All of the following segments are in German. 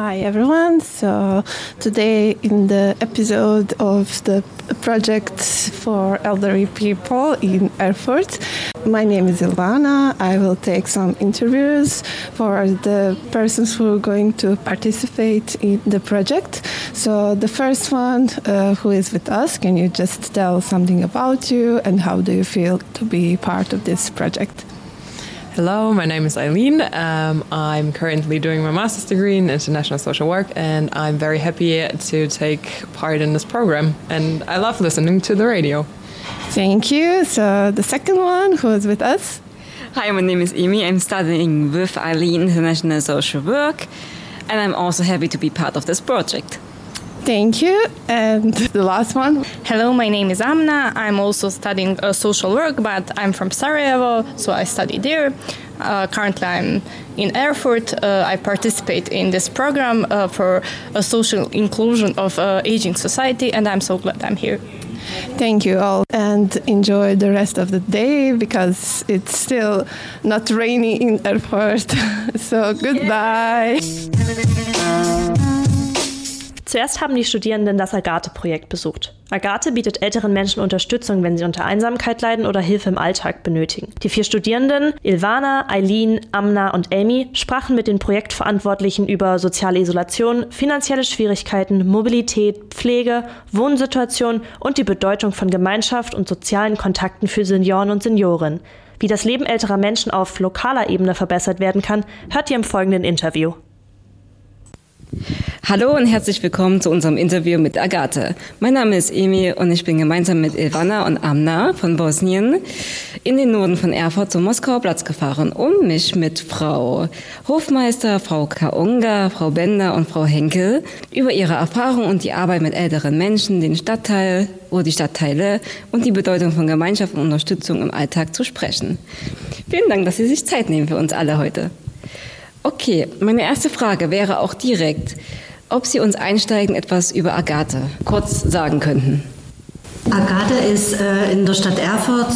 Hi everyone. So today in the episode of the project for elderly people in Erfurt, my name is Ilvana. I will take some interviews for the persons who are going to participate in the project. So the first one who is with us, can you just tell something about you and how do you feel to be part of this project? Hello, my name is Eileen. I'm currently doing my master's degree in international social work and I'm very happy to take part in this program and I love listening to the radio. Thank you. So the second one who is with us. Hi, my name is Amy. I'm studying with Eileen international social work and I'm also happy to be part of this project. Thank you. And the last one. Hello, my name is Amna. I'm also studying social work, but I'm from Sarajevo, so I study there. Currently, I'm in Erfurt. I participate in this program for a social inclusion of aging society, and I'm so glad I'm here. Thank you all, and enjoy the rest of the day because it's still not rainy in Erfurt. So goodbye. Zuerst haben die Studierenden das Agathe-Projekt besucht. Agathe bietet älteren Menschen Unterstützung, wenn sie unter Einsamkeit leiden oder Hilfe im Alltag benötigen. Die 4 Studierenden, Ilvana, Eileen, Amna und Amy, sprachen mit den Projektverantwortlichen über soziale Isolation, finanzielle Schwierigkeiten, Mobilität, Pflege, Wohnsituation und die Bedeutung von Gemeinschaft und sozialen Kontakten für Senioren und Seniorinnen. Wie das Leben älterer Menschen auf lokaler Ebene verbessert werden kann, hört ihr im folgenden Interview. Hallo und herzlich willkommen zu unserem Interview mit Agathe. Mein Name ist Emi und ich bin gemeinsam mit Ilvana und Amna von Bosnien in den Norden von Erfurt zum Moskauer Platz gefahren, um mich mit Frau Hofmeister, Frau Kaunga, Frau Bender und Frau Henkel über ihre Erfahrung und die Arbeit mit älteren Menschen, den Stadtteil oder die Stadtteile und die Bedeutung von Gemeinschaft und Unterstützung im Alltag zu sprechen. Vielen Dank, dass Sie sich Zeit nehmen für uns alle heute. Okay, meine erste Frage wäre auch direkt, ob Sie uns einsteigend etwas über Agathe kurz sagen könnten. Agathe ist in der Stadt Erfurt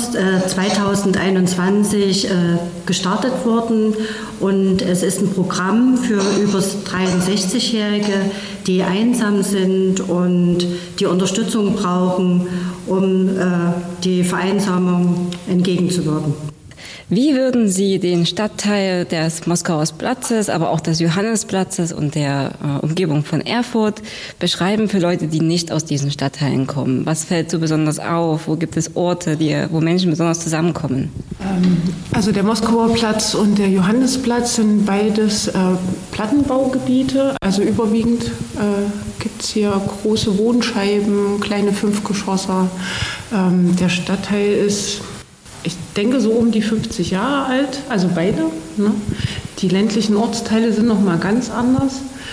2021 gestartet worden und es ist ein Programm für über 63-Jährige, die einsam sind und die Unterstützung brauchen, um die Vereinsamung entgegenzuwirken. Wie würden Sie den Stadtteil des Moskauer Platzes, aber auch des Johannesplatzes und der Umgebung von Erfurt beschreiben für Leute, die nicht aus diesen Stadtteilen kommen? Was fällt so besonders auf? Wo gibt es Orte, wo Menschen besonders zusammenkommen? Also der Moskauer Platz und der Johannesplatz sind beides Plattenbaugebiete. Also überwiegend gibt es hier große Wohnscheiben, kleine 5-Geschosser. Der Stadtteil ist, ich denke, so um die 50 Jahre alt, also beide. Ne? Die ländlichen Ortsteile sind noch mal ganz anders.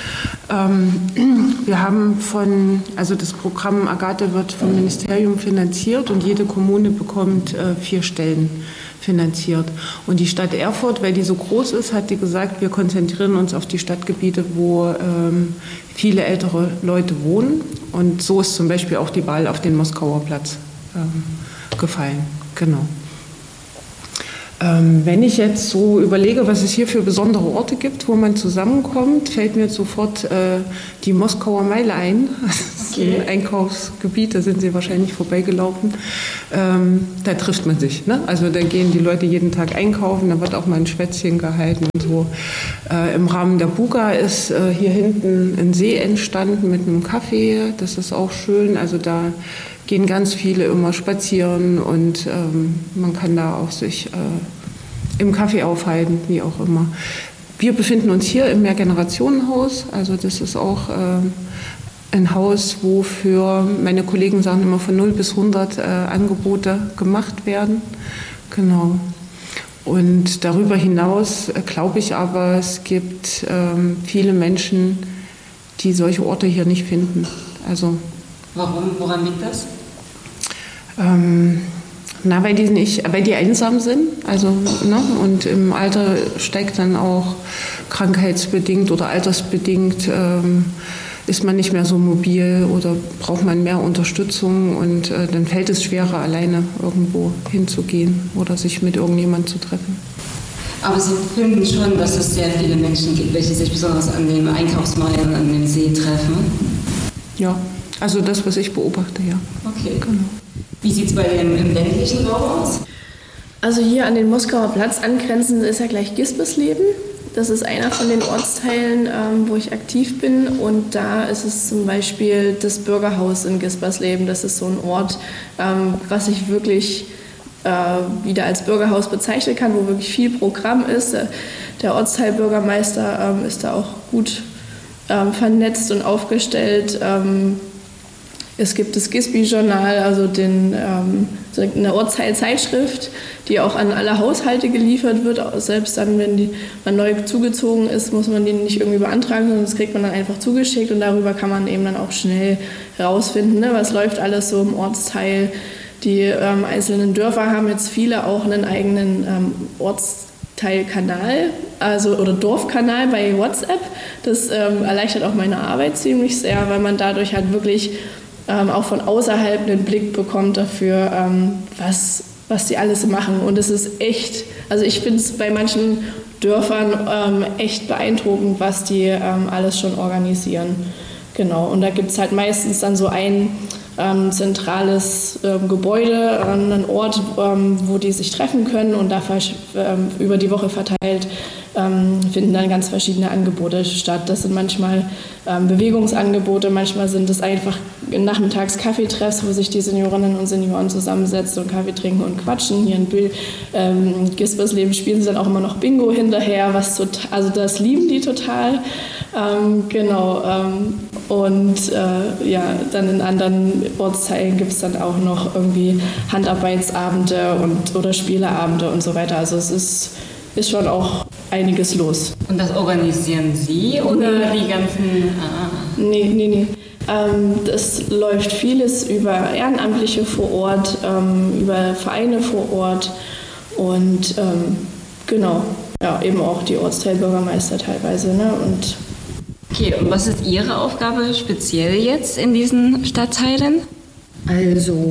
Wir haben also das Programm Agathe wird vom Ministerium finanziert und jede Kommune bekommt 4 Stellen finanziert. Und die Stadt Erfurt, weil die so groß ist, hat die gesagt, wir konzentrieren uns auf die Stadtgebiete, wo viele ältere Leute wohnen. Und so ist zum Beispiel auch die Wahl auf den Moskauer Platz gefallen. Genau. Wenn ich jetzt so überlege, was es hier für besondere Orte gibt, wo man zusammenkommt, fällt mir sofort die Moskauer Meile ein. Das ist ein Einkaufsgebiet, da sind Sie wahrscheinlich vorbeigelaufen. Da trifft man sich. Ne? Also da gehen die Leute jeden Tag einkaufen, da wird auch mal ein Schwätzchen gehalten und so. Im Rahmen der Buga ist hier hinten ein See entstanden mit einem Café. Das ist auch schön. Also da gehen ganz viele immer spazieren und man kann da auch sich im Café aufhalten, wie auch immer. Wir befinden uns hier im Mehrgenerationenhaus, also das ist auch ein Haus, wo für, meine Kollegen sagen immer, von 0 bis 100 Angebote gemacht werden. Genau. Und darüber hinaus glaube ich aber, es gibt viele Menschen, die solche Orte hier nicht finden. Also Warum? Woran liegt das? Weil die einsam sind. Also, ne? Und im Alter steigt dann auch krankheitsbedingt oder altersbedingt ist man nicht mehr so mobil oder braucht man mehr Unterstützung und dann fällt es schwerer, alleine irgendwo hinzugehen oder sich mit irgendjemandem zu treffen. Aber Sie finden schon, dass es sehr viele Menschen gibt, welche sich besonders an den Einkaufsmeilen an dem See treffen? Ja, also das, was ich beobachte, ja. Okay, genau. Wie sieht es bei dem im ländlichen Raum aus? Also hier an den Moskauer Platz angrenzend ist ja gleich Gispersleben. Das ist einer von den Ortsteilen, wo ich aktiv bin. Und da ist es zum Beispiel das Bürgerhaus in Gispersleben. Das ist so ein Ort, was ich wirklich wieder als Bürgerhaus bezeichnen kann, wo wirklich viel Programm ist. Der Ortsteilbürgermeister ist da auch gut vernetzt und aufgestellt. Es gibt das Gisby-Journal, also eine Ortsteilzeitschrift, die auch an alle Haushalte geliefert wird. Selbst dann, wenn man neu zugezogen ist, muss man den nicht irgendwie beantragen, sondern das kriegt man dann einfach zugeschickt. Und darüber kann man eben dann auch schnell rausfinden, ne, was läuft alles so im Ortsteil. Die einzelnen Dörfer haben jetzt viele auch einen eigenen Ortsteilkanal, oder Dorfkanal bei WhatsApp. Das erleichtert auch meine Arbeit ziemlich sehr, weil man dadurch halt wirklich auch von außerhalb einen Blick bekommt dafür, was die alles machen. Und es ist echt, also ich finde es bei manchen Dörfern echt beeindruckend, was die alles schon organisieren. Genau, und da gibt es halt meistens dann so ein zentrales Gebäude, einen Ort, wo die sich treffen können, und da über die Woche verteilt finden dann ganz verschiedene Angebote statt. Das sind manchmal Bewegungsangebote, manchmal sind es einfach nachmittags Kaffeetreffs, wo sich die Seniorinnen und Senioren zusammensetzen und Kaffee trinken und quatschen. Hier in Gispersleben spielen sie dann auch immer noch Bingo hinterher, also das lieben die total. Dann in anderen Ortsteilen gibt es dann auch noch irgendwie Handarbeitsabende oder Spieleabende und so weiter. Also es ist schon auch einiges los. Und das organisieren Sie oder die ganzen... Nee. Es läuft vieles über Ehrenamtliche vor Ort, über Vereine vor Ort und genau, ja, eben auch die Ortsteilbürgermeister teilweise. Ne? Okay, und was ist Ihre Aufgabe speziell jetzt in diesen Stadtteilen? Also,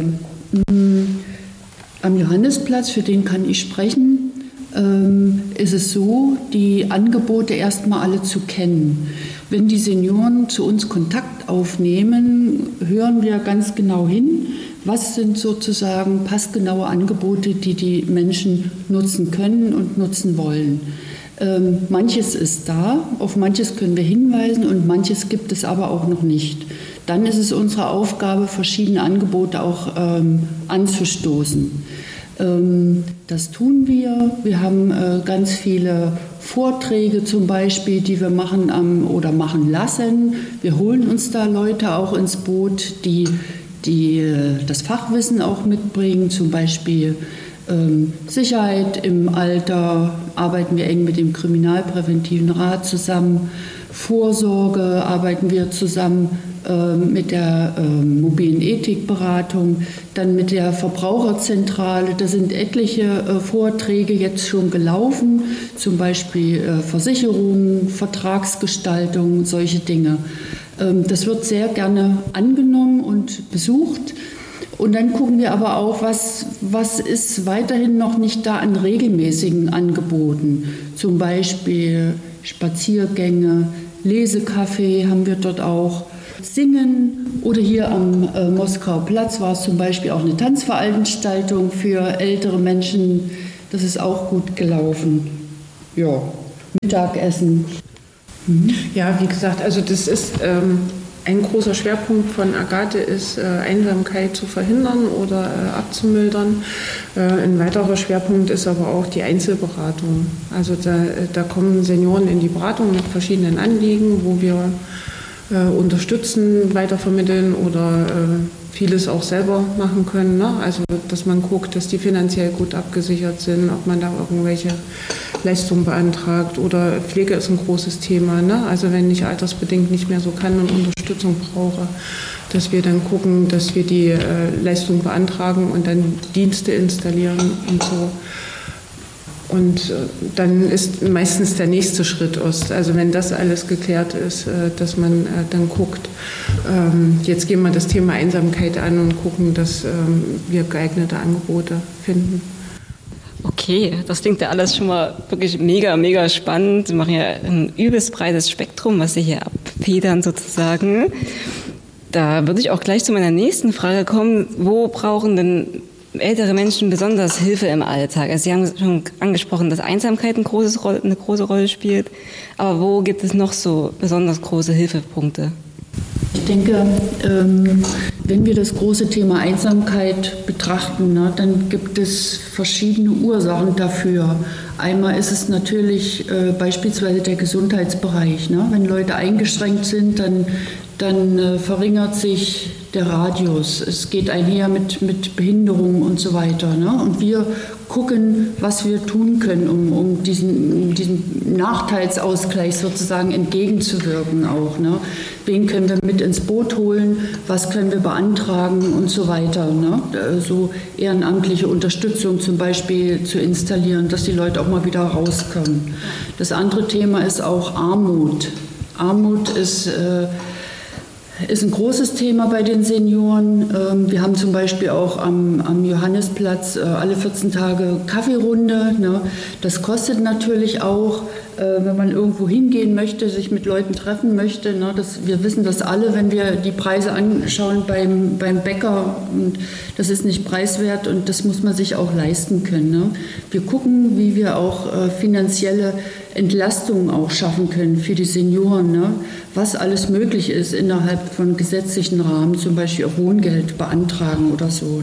am Johannesplatz, für den kann ich sprechen, ist es so, die Angebote erstmal alle zu kennen. Wenn die Senioren zu uns Kontakt aufnehmen, hören wir ganz genau hin, was sind sozusagen passgenaue Angebote, die die Menschen nutzen können und nutzen wollen. Manches ist da, auf manches können wir hinweisen und manches gibt es aber auch noch nicht. Dann ist es unsere Aufgabe, verschiedene Angebote auch anzustoßen. Das tun wir. Wir haben ganz viele Vorträge zum Beispiel, die wir machen oder machen lassen. Wir holen uns da Leute auch ins Boot, die das Fachwissen auch mitbringen, zum Beispiel Sicherheit im Alter, arbeiten wir eng mit dem Kriminalpräventiven Rat zusammen. Vorsorge arbeiten wir zusammen mit der mobilen Ethikberatung, dann mit der Verbraucherzentrale. Da sind etliche Vorträge jetzt schon gelaufen, zum Beispiel Versicherungen, Vertragsgestaltung, solche Dinge. Das wird sehr gerne angenommen und besucht. Und dann gucken wir aber auch, was ist weiterhin noch nicht da an regelmäßigen Angeboten. Zum Beispiel Spaziergänge, Lesekaffee haben wir dort auch, Singen. Oder hier am Moskauer Platz war es zum Beispiel auch eine Tanzveranstaltung für ältere Menschen. Das ist auch gut gelaufen. Ja, Mittagessen. Ja, wie gesagt, also das ist ein großer Schwerpunkt von Agathe ist, Einsamkeit zu verhindern oder abzumildern. Ein weiterer Schwerpunkt ist aber auch die Einzelberatung. Also da kommen Senioren in die Beratung mit verschiedenen Anliegen, wo wir unterstützen, weitervermitteln oder vieles auch selber machen können. Ne? Also dass man guckt, dass die finanziell gut abgesichert sind, ob man da irgendwelche Leistungen beantragt oder Pflege ist ein großes Thema. Ne? Also wenn ich altersbedingt nicht mehr so kann und Unterstützung brauche, dass wir dann gucken, dass wir die Leistung beantragen und dann Dienste installieren und so. Und dann ist meistens der nächste Schritt also wenn das alles geklärt ist, dass man dann guckt, jetzt gehen wir das Thema Einsamkeit an und gucken, dass wir geeignete Angebote finden. Okay. Okay, das klingt ja alles schon mal wirklich mega, mega spannend. Sie machen ja ein übelst breites Spektrum, was Sie hier abfedern sozusagen. Da würde ich auch gleich zu meiner nächsten Frage kommen. Wo brauchen denn ältere Menschen besonders Hilfe im Alltag? Also Sie haben schon angesprochen, dass Einsamkeit eine große Rolle spielt. Aber wo gibt es noch so besonders große Hilfepunkte? Ich denke, wenn wir das große Thema Einsamkeit betrachten, dann gibt es verschiedene Ursachen dafür. Einmal ist es natürlich beispielsweise der Gesundheitsbereich. Wenn Leute eingeschränkt sind, dann verringert sich der Radius. Es geht einher mit Behinderungen und so weiter. Und wir gucken, was wir tun können, um diesen Nachteilsausgleich sozusagen entgegenzuwirken auch. Wen können wir mit ins Boot holen, was können wir beantragen und so weiter. So ehrenamtliche Unterstützung zum Beispiel zu installieren, dass die Leute auch mal wieder rauskommen. Das andere Thema ist auch Armut. Armut ist ein großes Thema bei den Senioren. Wir haben zum Beispiel auch am Johannisplatz alle 14 Tage Kaffeerunde. Das kostet natürlich auch, wenn man irgendwo hingehen möchte, sich mit Leuten treffen möchte. Wir wissen das alle, wenn wir die Preise anschauen beim Bäcker. Und das ist nicht preiswert und das muss man sich auch leisten können. Wir gucken, wie wir auch finanzielle Entlastungen auch schaffen können für die Senioren, was alles möglich ist innerhalb von gesetzlichen Rahmen, zum Beispiel auch Wohngeld beantragen oder so.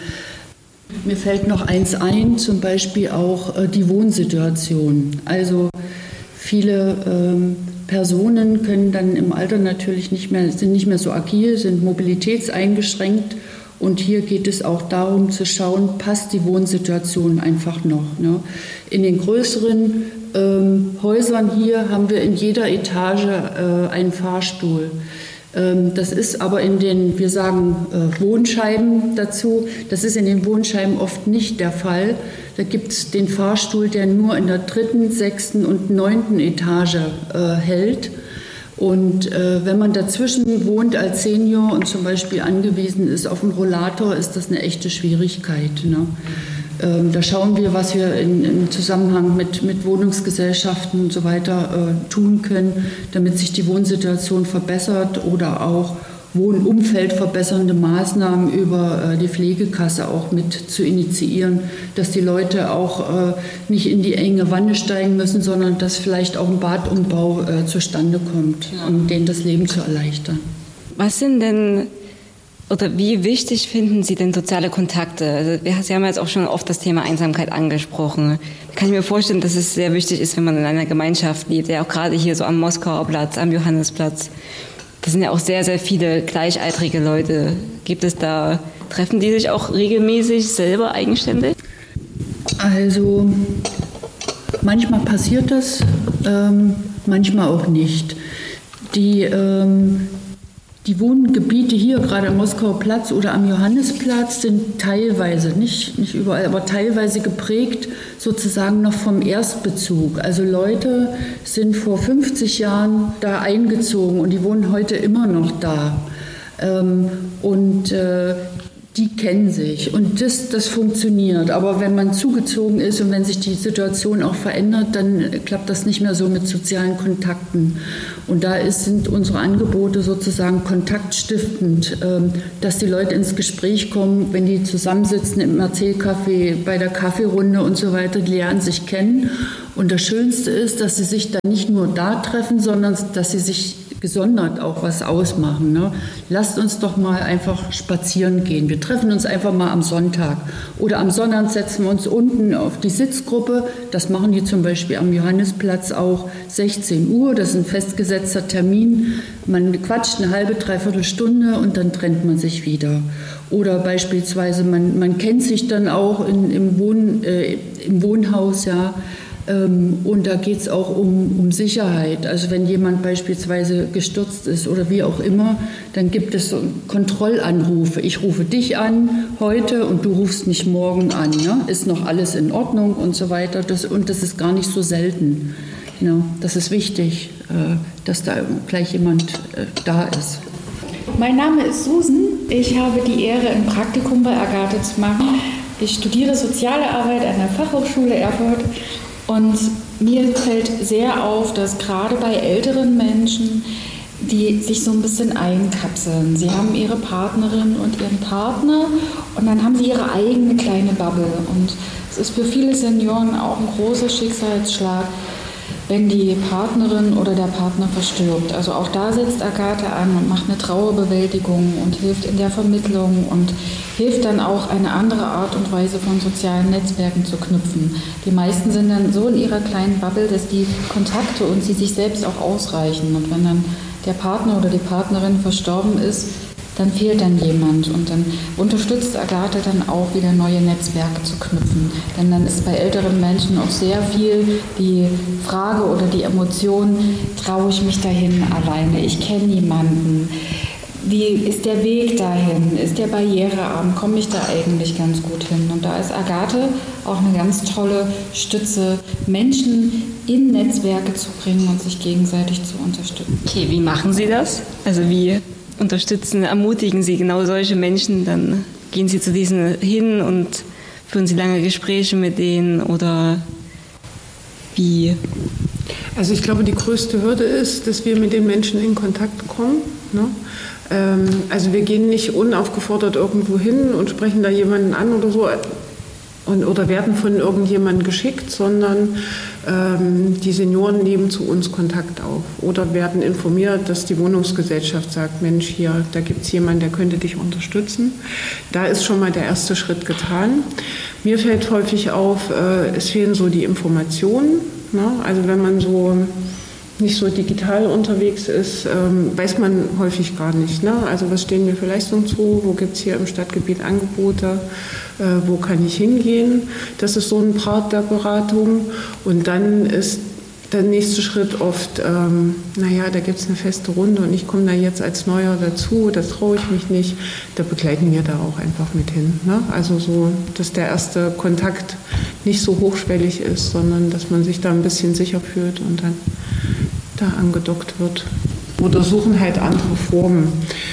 Mir fällt noch eins ein, zum Beispiel auch die Wohnsituation. Also viele Personen können dann im Alter natürlich sind nicht mehr so agil, sind mobilitätseingeschränkt. Und hier geht es auch darum zu schauen, passt die Wohnsituation einfach noch. In den größeren Häusern hier haben wir in jeder Etage einen Fahrstuhl. Das ist aber wir sagen Wohnscheiben dazu, das ist in den Wohnscheiben oft nicht der Fall. Da gibt es den Fahrstuhl, der nur in der 3., 6. und 9. Etage hält. Und wenn man dazwischen wohnt als Senior und zum Beispiel angewiesen ist auf einen Rollator, ist das eine echte Schwierigkeit. Da schauen wir, was wir im Zusammenhang mit Wohnungsgesellschaften und so weiter tun können, damit sich die Wohnsituation verbessert oder auch Wohnumfeld verbessernde Maßnahmen über die Pflegekasse auch mit zu initiieren, dass die Leute auch nicht in die enge Wanne steigen müssen, sondern dass vielleicht auch ein Badumbau zustande kommt, um denen das Leben zu erleichtern. Was sind denn oder wie wichtig finden Sie denn soziale Kontakte? Also Sie haben jetzt auch schon oft das Thema Einsamkeit angesprochen. Da kann ich mir vorstellen, dass es sehr wichtig ist, wenn man in einer Gemeinschaft lebt, ja auch gerade hier so am Moskauer Platz, am Johannisplatz. Das sind ja auch sehr, sehr viele gleichaltrige Leute. Treffen die sich auch regelmäßig selber eigenständig? Also manchmal passiert das, manchmal auch nicht. Die Wohngebiete hier, gerade am Moskauer Platz oder am Johannisplatz, sind teilweise, nicht überall, aber teilweise geprägt sozusagen noch vom Erstbezug. Also Leute sind vor 50 Jahren da eingezogen und die wohnen heute immer noch da. Die kennen sich und das funktioniert. Aber wenn man zugezogen ist und wenn sich die Situation auch verändert, dann klappt das nicht mehr so mit sozialen Kontakten. Und da sind unsere Angebote sozusagen kontaktstiftend, dass die Leute ins Gespräch kommen, wenn die zusammensitzen im Erzählcafé, bei der Kaffeerunde und so weiter, die lernen sich kennen. Und das Schönste ist, dass sie sich dann nicht nur da treffen, sondern dass sie sich gesondert auch was ausmachen. Lasst uns doch mal einfach spazieren gehen. Wir treffen uns einfach mal am Sonntag. Oder am Sonntag setzen wir uns unten auf die Sitzgruppe. Das machen die zum Beispiel am Johannisplatz auch 16 Uhr. Das ist ein festgesetzter Termin. Man quatscht eine halbe, dreiviertel Stunde und dann trennt man sich wieder. Oder beispielsweise, man kennt sich dann auch im Wohnhaus, ja. Und da geht es auch um Sicherheit. Also wenn jemand beispielsweise gestürzt ist oder wie auch immer, dann gibt es so Kontrollanrufe. Ich rufe dich an heute und du rufst mich morgen an. Ne? Ist noch alles in Ordnung und so weiter. Und das ist gar nicht so selten. Ja, das ist wichtig, dass da gleich jemand da ist. Mein Name ist Susan. Ich habe die Ehre, ein Praktikum bei Agathe zu machen. Ich studiere Soziale Arbeit an der Fachhochschule Erfurt und mir fällt sehr auf, dass gerade bei älteren Menschen, die sich so ein bisschen einkapseln. Sie haben ihre Partnerin und ihren Partner und dann haben sie ihre eigene kleine Bubble. Und es ist für viele Senioren auch ein großer Schicksalsschlag, wenn die Partnerin oder der Partner verstirbt. Also auch da setzt Agathe an und macht eine Trauerbewältigung und hilft in der Vermittlung und hilft dann auch, eine andere Art und Weise von sozialen Netzwerken zu knüpfen. Die meisten sind dann so in ihrer kleinen Bubble, dass die Kontakte und sie sich selbst auch ausreichen. Und wenn dann der Partner oder die Partnerin verstorben ist, dann fehlt dann jemand und dann unterstützt Agathe dann auch wieder neue Netzwerke zu knüpfen. Denn dann ist bei älteren Menschen auch sehr viel die Frage oder die Emotion, traue ich mich dahin alleine, ich kenne niemanden. Wie ist der Weg dahin? Ist der barrierearm? Komme ich da eigentlich ganz gut hin? Und da ist Agathe auch eine ganz tolle Stütze, Menschen in Netzwerke zu bringen und sich gegenseitig zu unterstützen. Okay, wie machen Sie das? Also wie unterstützen, ermutigen Sie genau solche Menschen? Dann gehen Sie zu diesen hin und führen Sie lange Gespräche mit denen oder wie? Also ich glaube, die größte Hürde ist, dass wir mit den Menschen in Kontakt kommen. Ne? Also wir gehen nicht unaufgefordert irgendwo hin und sprechen da jemanden an oder so oder werden von irgendjemandem geschickt, sondern die Senioren nehmen zu uns Kontakt auf oder werden informiert, dass die Wohnungsgesellschaft sagt, Mensch, hier, da gibt es jemanden, der könnte dich unterstützen. Da ist schon mal der erste Schritt getan. Mir fällt häufig auf, es fehlen so die Informationen. Ne? Also wenn man so nicht so digital unterwegs ist, weiß man häufig gar nicht. Ne? Also was stehen mir für Leistungen zu, wo gibt es hier im Stadtgebiet Angebote, wo kann ich hingehen. Das ist so ein Part der Beratung. Und dann ist der nächste Schritt oft, da gibt es eine feste Runde und ich komme da jetzt als Neuer dazu, das traue ich mich nicht. Da begleiten wir da auch einfach mit hin. Ne? Also so, dass der erste Kontakt nicht so hochschwellig ist, sondern dass man sich da ein bisschen sicher fühlt und dann da angedockt wird. Oder suchen halt andere Formen.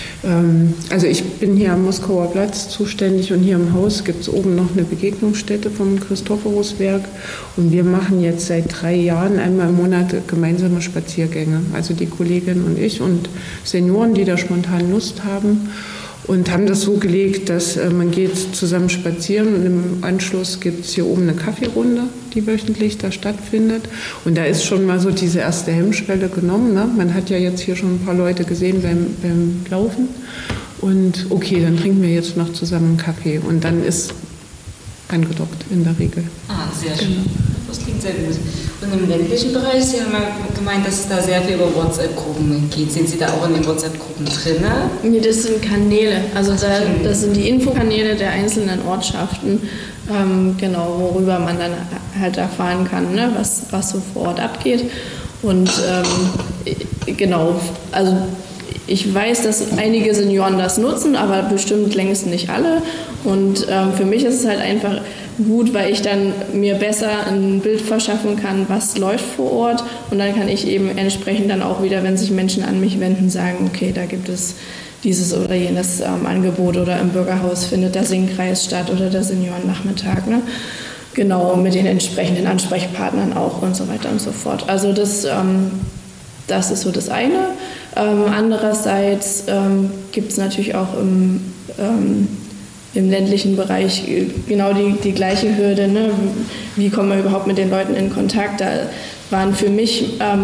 Also ich bin hier am Moskauer Platz zuständig und hier im Haus gibt es oben noch eine Begegnungsstätte vom Christophoruswerk und wir machen jetzt seit 3 Jahren einmal im Monat gemeinsame Spaziergänge. Also die Kollegin und ich und Senioren, die da spontan Lust haben. Und haben das so gelegt, dass man geht zusammen spazieren und im Anschluss gibt es hier oben eine Kaffeerunde, die wöchentlich da stattfindet. Und da ist schon mal so diese erste Hemmschwelle genommen. Ne? Man hat ja jetzt hier schon ein paar Leute gesehen beim Laufen. Und okay, dann trinken wir jetzt noch zusammen einen Kaffee. Und dann ist angedockt in der Regel. Ah, sehr schön. Genau. Das klingt sehr gut. Und im ländlichen Bereich, Sie haben ja gemeint, dass es da sehr viel über WhatsApp-Gruppen geht. Sind Sie da auch in den WhatsApp-Gruppen drin? Nee, das sind Kanäle. Also das sind die Infokanäle der einzelnen Ortschaften, worüber man dann halt erfahren kann, ne, was so vor Ort abgeht. Und also ich weiß, dass einige Senioren das nutzen, aber bestimmt längst nicht alle. Und für mich ist es halt einfach gut, weil ich dann mir besser ein Bild verschaffen kann, was läuft vor Ort. Und dann kann ich eben entsprechend dann auch wieder, wenn sich Menschen an mich wenden, sagen, okay, da gibt es dieses oder jenes Angebot oder im Bürgerhaus findet der Singkreis statt oder der Seniorennachmittag. Ne? Genau, mit den entsprechenden Ansprechpartnern auch und so weiter und so fort. Also das ist so das eine. Andererseits gibt es natürlich auch im ländlichen Bereich genau die gleiche Hürde. Ne? Wie kommen wir überhaupt mit den Leuten in Kontakt? Da waren für mich